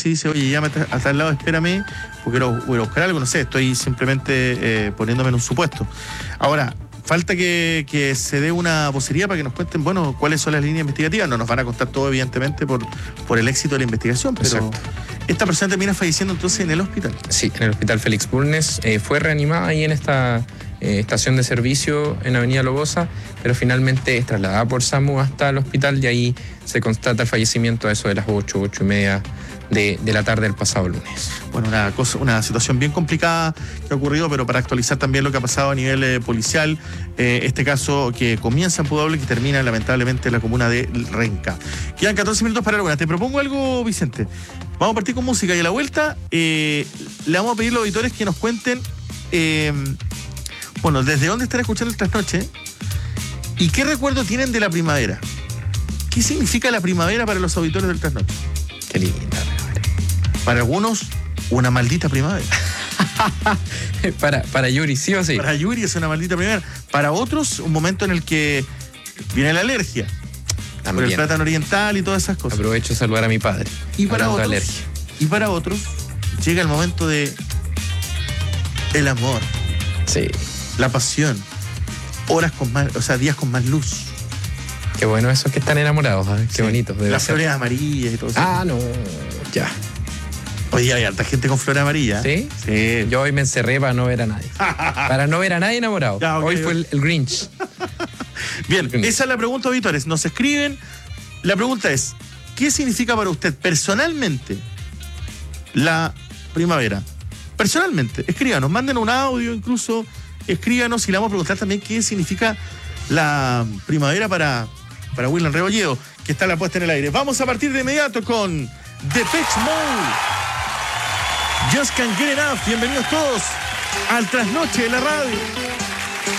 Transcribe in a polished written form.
taxi y dice, oye, llámate a tal lado, espérame, porque voy a buscar algo, no sé, estoy simplemente poniéndome en un supuesto. Ahora, falta que se dé una vocería para que nos cuenten, bueno, cuáles son las líneas investigativas. No nos van a contar todo, evidentemente, por el éxito de la investigación, pero exacto. Esta persona termina falleciendo entonces en el hospital. Sí, en el hospital Félix Bulnes. Fue reanimada ahí en esta estación de servicio en Avenida Lobosa, pero finalmente es trasladada por SAMU hasta el hospital y ahí se constata el fallecimiento a eso de las 8:30 de la tarde del pasado lunes. Bueno, una situación bien complicada que ha ocurrido, pero para actualizar también lo que ha pasado a nivel policial, este caso que comienza en Pudahuel y que termina lamentablemente en la comuna de Renca. Quedan 14 minutos para la hora. Te propongo algo, Vicente. Vamos a partir con música y a la vuelta le vamos a pedir a los auditores que nos cuenten bueno, desde dónde están escuchando el Trasnoche y qué recuerdo tienen de la primavera. ¿Qué significa la primavera para los auditores del Trasnoche? Qué linda primavera. Para algunos, una maldita primavera. para Yuri, ¿sí o sí? Para Yuri es una maldita primavera. Para otros, un momento en el que viene la alergia. También. Por el plátano oriental y todas esas cosas. Aprovecho de saludar a mi padre. Y para otros, llega el momento de el amor. Sí. La pasión. Días con más luz. Qué bueno esos que están enamorados, ¿eh? Qué sí. Bonito. Las flores amarillas y todo eso. Ah, no. Ya. Hoy día hay harta gente con flores amarillas. ¿Sí? Sí. Yo hoy me encerré para no ver a nadie. Para no ver a nadie enamorado. Ya, okay, hoy fue el Grinch. Bien, esa es la pregunta, auditores. Nos escriben. La pregunta es, ¿qué significa para usted personalmente la primavera? Personalmente, escríbanos, manden un audio incluso, escríbanos y le vamos a preguntar también qué significa la primavera para William Rebolledo, que está la puesta en el aire. Vamos a partir de inmediato con Depeche Mode. Just Can't Get Enough. Bienvenidos todos al Trasnoche de la radio.